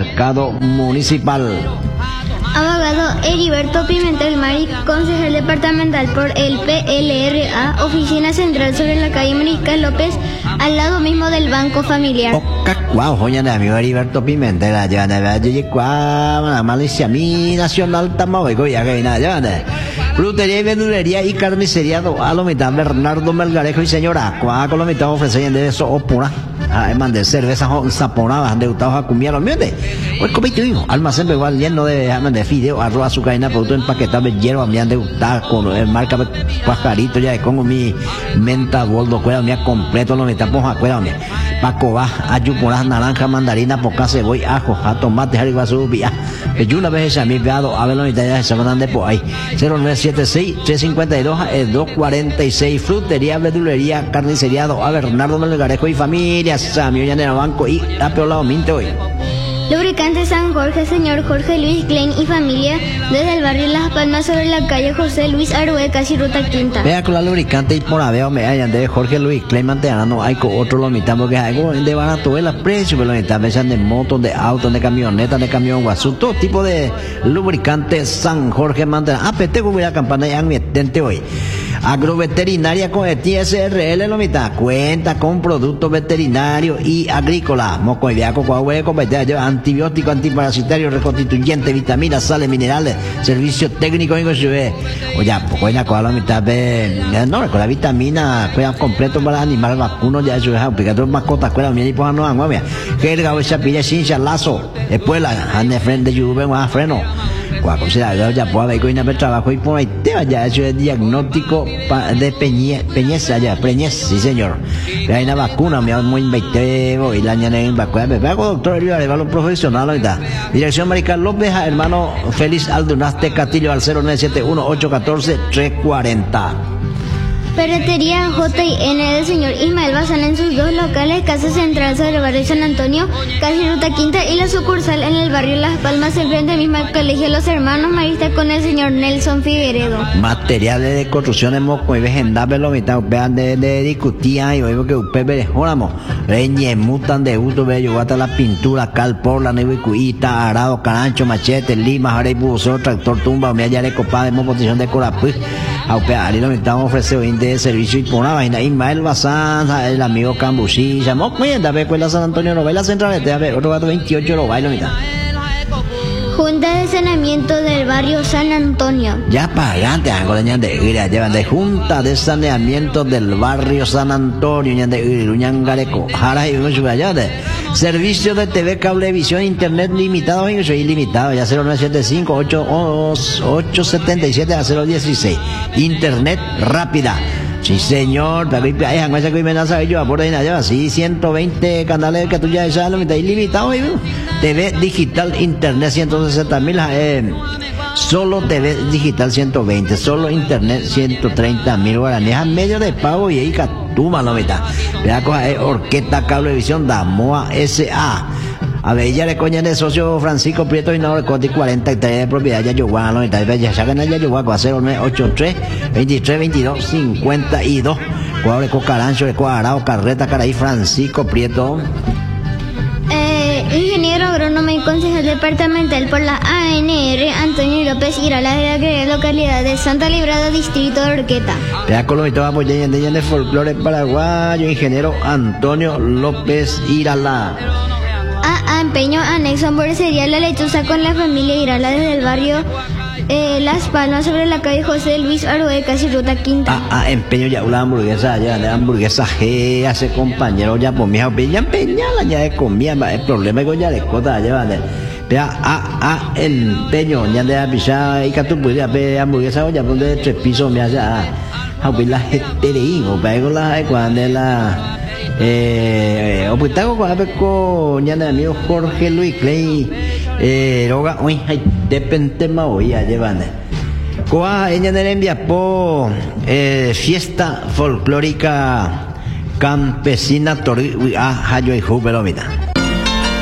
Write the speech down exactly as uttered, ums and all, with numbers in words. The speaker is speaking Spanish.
Mercado Municipal. Abogado Heriberto Pimentel Mari, concejal departamental por el P L R A, oficina central sobre la calle Mariscal López, al lado mismo del Banco Familiar. Wow, joya de amigo Heriberto Pimentel, allá de verdad, yo la Malicia mi nacional Tamaulipas, ya que nada, ya de frutería y verdulería y carnicería, a lo mitad Bernardo Melgarejo y señora, cuá con lo mitad ofrecen de eso opura. Además de cervezas saponadas de Gustavo Jacumía, los míos de hoy comitivo, almacén igual lleno de, de fideo, arroz, azúcar, producto empaquetado, hierba, me han de gustar con eh, marca pajarito, ya de Congo, mi menta, boldo, cuera, mía completo, lo metamos a cuera, mía, pacoba, ayuporas, naranja, mandarina, poca, cebolla, ajo, a tomate, jariguazú, vía, yo una vez a mi veado, a ver, lo mitad ya se van de por ahí, cero nueve siete seis, tres cinco dos, dos cuatro seis, frutería, verdulería, carnicería, a Bernardo Melgarejo y familias. Samio ya en el banco y ha peolado minte hoy. Lubricante San Jorge, señor Jorge Luis Klein y familia, desde el barrio Las Palmas sobre la calle José Luis Arué, casi ruta quinta. Vea con la lubricante y por aveo me hayan de Jorge Luis Klein manteana, no hay con otro lo mitad porque hay algo de barato el precio, pero lo mitad besan de motos, de autos, de camionetas, de camión guasú, todo tipo de lubricante San Jorge manteana. Ah, pete con la campana ya mientente hoy. Agroveterinaria con el T S R L lo mitad cuenta con productos veterinarios y agrícolas, moco y viaco, coahueco, antibiótico, antiparasitario, reconstituyente, vitaminas, sales, minerales, servicio técnico y cosas. O ya, poco en la coa la mitad de, no, con la vitamina, cuida completo para animales vacunos, ya eso es aplicado mascotas, cuida bien y pues no hago, mira, que el gabo esa pilla sin lazo, después la, ande frente lluvia, más freno. Cuando se la ya puede haber coina de trabajo y por ahí te vaya, eso es diagnóstico de peñez, peñez allá, peñez, sí señor. Hay una vacuna, me muy veinteo y la añade en vacuna, me hago doctor, yo le los profesionales ahorita. Dirección Mariscal López, hermano Félix Aldunaste Castillo al cero nueve siete uno ocho uno cuatro tres cuatro cero. Ferretería J y N del señor Ismael Bazán en sus dos locales, Casa Central sobre el barrio San Antonio, casi ruta quinta, y la sucursal en el barrio Las Palmas, enfrente mismo al colegio Los Hermanos Maristas con el señor Nelson Figueredo. Materiales de construcción en Moco y Vejendabe, lo mitad, vean de, de discutía y oigo que usted mejoramos. Reñe, mutan de gusto, bello, hasta la pintura, cal, por la nebuicuita, arado, carancho, machete, lima, jarey, buzón, tractor, tumba, me ya copa de posición de corapú. A lo mitad ofrece de servicio y por una vaina Ismael Bazán, el amigo Cambuchí, llamó cuenta ve con la San Antonio Novela Central, a ver, otro gato veintiocho lo bailo mitad. Junta de Saneamiento del barrio San Antonio. Ya pagante, algo de ñande, llevan de Junta de Saneamiento del barrio San Antonio, ñande, ñangareco, jara y uno allá de servicio de T V, cablevisión, internet limitado, y ilimitado, ya cero nueve siete cinco ocho ocho siete siete a cero dieciséis. Internet rápida. Sí, señor, pero hay esa que me amenaza yo a por ahí allá, sí, ciento veinte canales que tú ya sabes, lo mitad ilimitado, T V digital, internet ciento sesenta mil, eh, solo T V digital ciento veinte, solo internet ciento treinta mil guaraníes a medio de pago y ahí catuma la mitad. Vea cosa, eh, Orquesta Cablevisión Damoa S A. A ver, ya le coñan de socio Francisco Prieto y no Coti cuarenta y tres de propiedad ya yo guano y tal vez ya sacan allá yo guaco a cero nueve ocho tres veintitrés veintidós cincuenta y dos. Cuadro de Cocarancho, de Cuadrado, Carreta, Caraí, Francisco Prieto. Eh, ingeniero agrónomo y concejal departamental por la A N R, Antonio López Irala, de la querida localidad de Santa Librada, distrito de Orqueta. Vea con lo que estaba apoyando de folclore paraguayo, ingeniero Antonio López Irala. A empeño anexo hamburguesería La Lechuza con la familia Irala desde el barrio eh, Las Palmas sobre la calle José Luis Arué, casi ruta quinta. Ah, ah, empeño ya una hamburguesa, ya de hamburguesa G, hace compañero ya por mi ya empeñala ya de comida, el problema es que ya de cosas ya de vea a a empeño ya de pisar y que tú puedes ver hamburguesa ya por de tres pisos me hace a a la gente de hijo, pero la cuando la eh o pues tago con abeco ñana amigo Jorge Luis Clay eh roga uy hay depende ma hoy ya llevan coa ella de envía po eh fiesta folclórica campesina tori a hayo y jubelo mira.